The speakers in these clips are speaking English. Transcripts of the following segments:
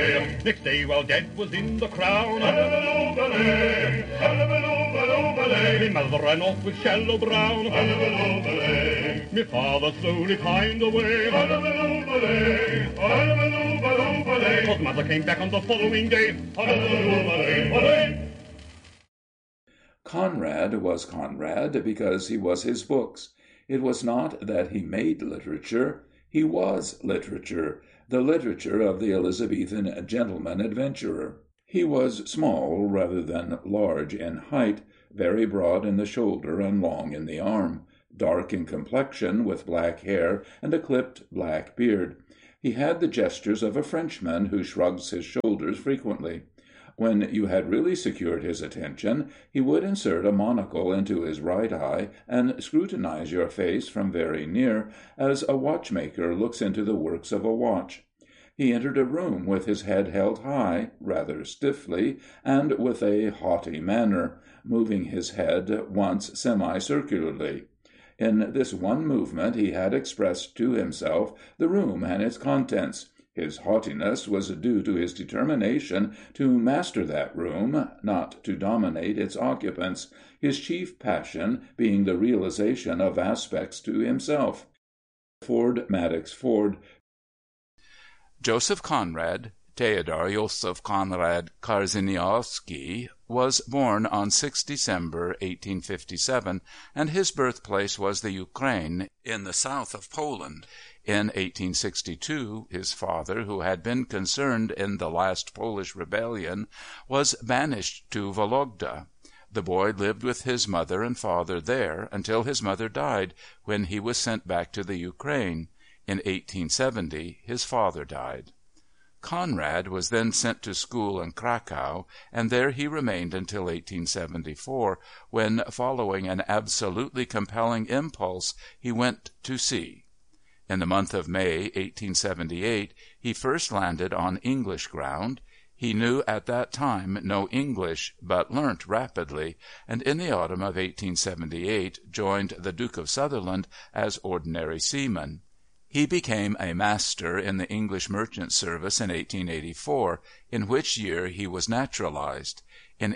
Next day, while dead was in the crown, me mother ran off with shallow brown. Me father slowly pined away. His mother came back on the following day. Conrad was Conrad because he was his books. It was not that he made literature. He was literature, the literature of the Elizabethan gentleman adventurer. He was small rather than large in height, very broad in the shoulder and long in the arm, dark in complexion with black hair and a clipped black beard. He had the gestures of a Frenchman who shrugs his shoulders frequently. When you had really secured his attention, he would insert a monocle into his right eye and scrutinize your face from very near, as a watchmaker looks into the works of a watch. He entered a room with his head held high, rather stiffly, and with a haughty manner, moving his head once semicircularly. In this one movement he had expressed to himself the room and its contents. His haughtiness was due to his determination to master that room, not to dominate its occupants, his chief passion being the realization of aspects to himself. Ford Madox Ford. Joseph Conrad, Theodor Joseph Conrad Karzyniowski, was born on 6 December 1857, and his birthplace was the Ukraine in the south of Poland. In 1862, his father, who had been concerned in the last Polish rebellion, was banished to Vologda. The boy lived with his mother and father there until his mother died, when he was sent back to the Ukraine. In 1870, his father died. Conrad was then sent to school in Krakow, and there he remained until 1874, when, following an absolutely compelling impulse, he went to sea. In the month of May, 1878, he first landed on English ground. He knew at that time no English, but learnt rapidly, and in the autumn of 1878 joined the Duke of Sutherland as ordinary seaman. He became a master in the English merchant service in 1884, in which year he was naturalized. In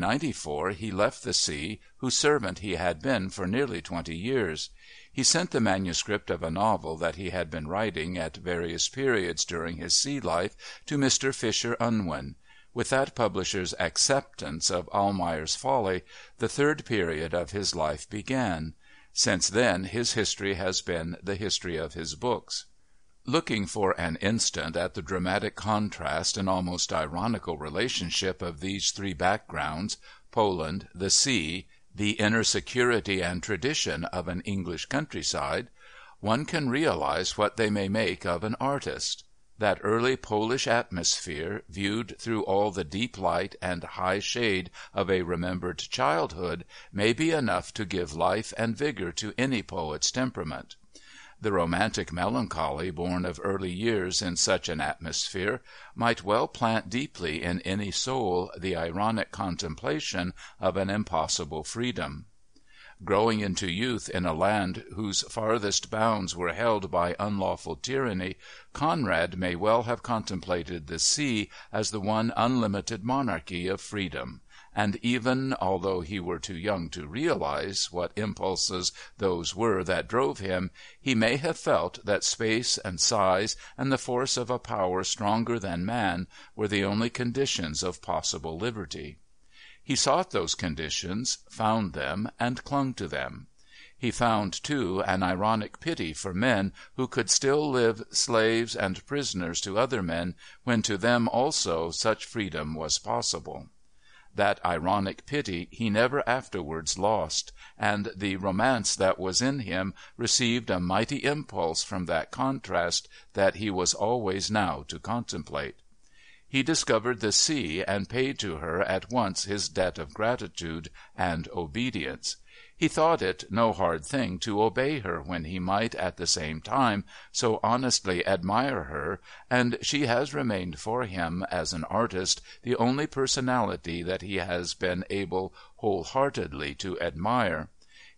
1894 he left the sea, whose servant he had been for nearly 20 years. He sent the manuscript of a novel that he had been writing at various periods during his sea life to Mr. Fisher Unwin. With that publisher's acceptance of Almayer's Folly, the third period of his life began. Since then his history has been the history of his books. Looking for an instant at the dramatic contrast and almost ironical relationship of these three backgrounds, Poland, the sea, the inner security and tradition of an English countryside, one can realize what they may make of an artist. That early Polish atmosphere, viewed through all the deep light and high shade of a remembered childhood, may be enough to give life and vigour to any poet's temperament. The romantic melancholy born of early years in such an atmosphere might well plant deeply in any soul the ironic contemplation of an impossible freedom. Growing into youth in a land whose farthest bounds were held by unlawful tyranny, Conrad may well have contemplated the sea as the one unlimited monarchy of freedom, and even, although he were too young to realize what impulses those were that drove him, he may have felt that space and size and the force of a power stronger than man were the only conditions of possible liberty. He sought those conditions, found them, and clung to them. He found, too, an ironic pity for men who could still live slaves and prisoners to other men when to them also such freedom was possible. That ironic pity he never afterwards lost, and the romance that was in him received a mighty impulse from that contrast that he was always now to contemplate. He discovered the sea and paid to her at once his debt of gratitude and obedience. He thought it no hard thing to obey her when he might at the same time so honestly admire her, and she has remained for him as an artist the only personality that he has been able wholeheartedly to admire.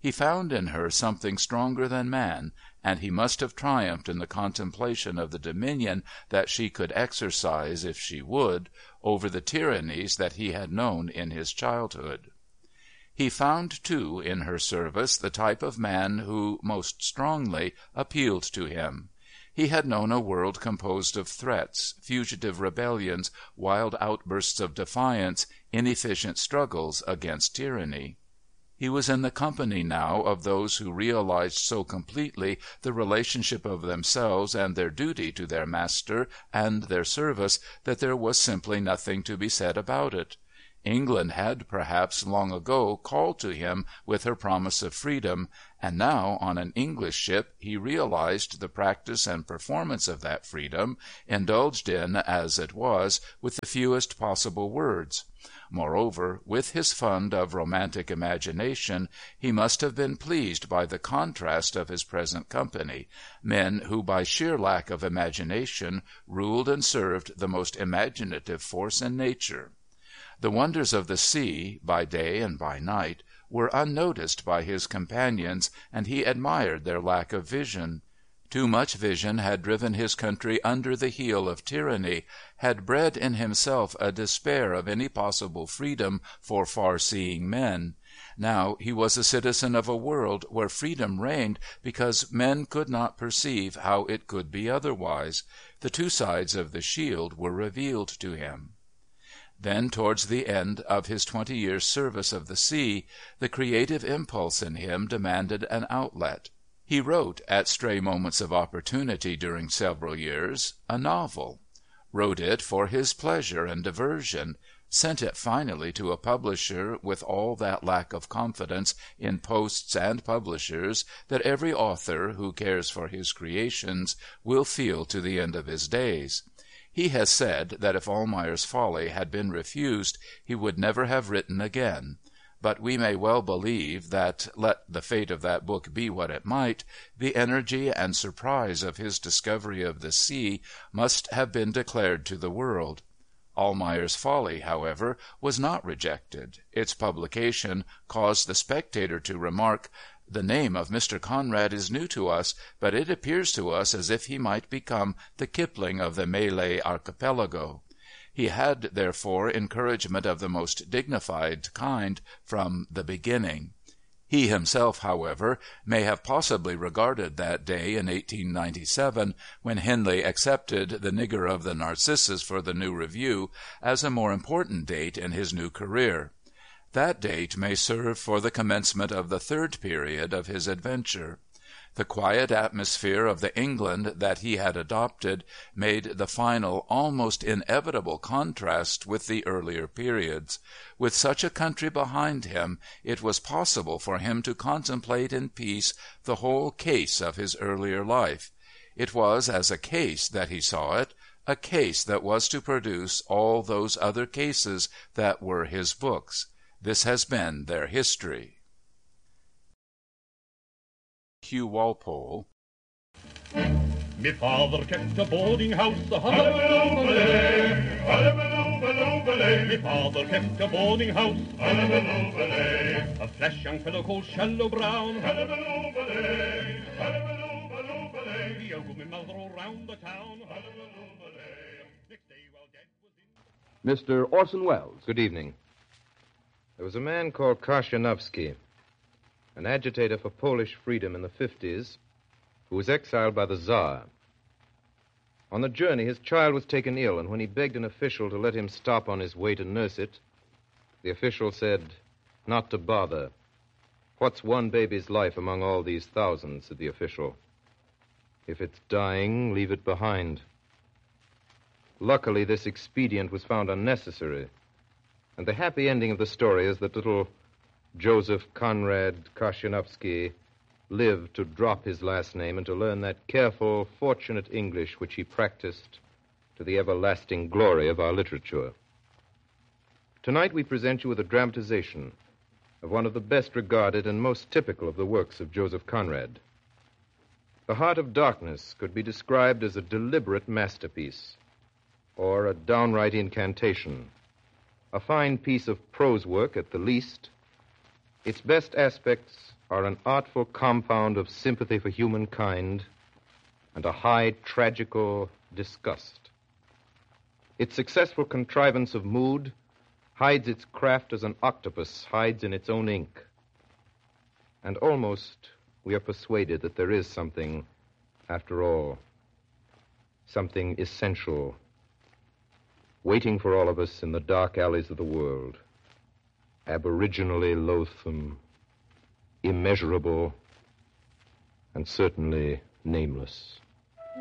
He found in her something stronger than man, and he must have triumphed in the contemplation of the dominion that she could exercise, if she would, over the tyrannies that he had known in his childhood. He found, too, in her service the type of man who, most strongly, appealed to him. He had known a world composed of threats, fugitive rebellions, wild outbursts of defiance, inefficient struggles against tyranny. He was in the company now of those who realized so completely the relationship of themselves and their duty to their master and their service that there was simply nothing to be said about it. England had, perhaps, long ago called to him with her promise of freedom, and now, on an English ship, he realized the practice and performance of that freedom, indulged in, as it was, with the fewest possible words. Moreover, with his fund of romantic imagination, he must have been pleased by the contrast of his present company, men who, by sheer lack of imagination, ruled and served the most imaginative force in nature. The wonders of the sea, by day and by night, were unnoticed by his companions, and he admired their lack of vision. Too much vision had driven his country under the heel of tyranny, had bred in himself a despair of any possible freedom for far-seeing men. Now he was a citizen of a world where freedom reigned because men could not perceive how it could be otherwise. The two sides of the shield were revealed to him. Then, towards the end of his 20 years' service of the sea, the creative impulse in him demanded an outlet. He wrote, at stray moments of opportunity during several years, a novel, wrote it for his pleasure and diversion, sent it finally to a publisher with all that lack of confidence in posts and publishers that every author who cares for his creations will feel to the end of his days. He has said that if Almayer's Folly had been refused he would never have written again, but we may well believe that, let the fate of that book be what it might, the energy and surprise of his discovery of the sea must have been declared to the world. Almayer's Folly, however, was not rejected. Its publication caused the Spectator to remark, "The name of Mr. Conrad is new to us, but it appears to us as if he might become the Kipling of the Malay Archipelago." He had, therefore, encouragement of the most dignified kind from the beginning. He himself, however, may have possibly regarded that day in 1897, when Henley accepted The Nigger of the Narcissus for the New Review, as a more important date in his new career. That date may serve for the commencement of the third period of his adventure. The quiet atmosphere of the England that he had adopted made the final, almost inevitable contrast with the earlier periods. With such a country behind him, it was possible for him to contemplate in peace the whole case of his earlier life. It was as a case that he saw it, a case that was to produce all those other cases that were his books. This has been their history. Hugh Walpole. Me father kept a boarding house, hullabaloo-balay, hullabaloo-baloo-balay. Me father kept a boarding house, hullabaloo-balay. A flash young fellow called Shallow Brown, hullabaloo-balay, hullabaloo-baloo-balay. He ogled me mother all round the town, hullabaloo-balay. Next day while Dad was in... Mr. Orson Welles. Good evening. There was a man called Karshanovsky, an agitator for Polish freedom in the 50s, who was exiled by the Tsar. On the journey, his child was taken ill, and when he begged an official to let him stop on his way to nurse it, the official said, "Not to bother. What's one baby's life among all these thousands?" said the official. "If it's dying, leave it behind." Luckily, this expedient was found unnecessary, and the happy ending of the story is that little Joseph Conrad Karshanovsky lived to drop his last name and to learn that careful, fortunate English which he practiced to the everlasting glory of our literature. Tonight we present you with a dramatization of one of the best regarded and most typical of the works of Joseph Conrad. The Heart of Darkness could be described as a deliberate masterpiece, or a downright incantation, a fine piece of prose work at the least, Its best aspects are an artful compound of sympathy for humankind and a high tragical disgust. Its successful contrivance of mood hides its craft as an octopus hides in its own ink. And almost we are persuaded that there is something, after all, something essential, waiting for all of us in the dark alleys of the world, aboriginally loathsome, immeasurable, and certainly nameless.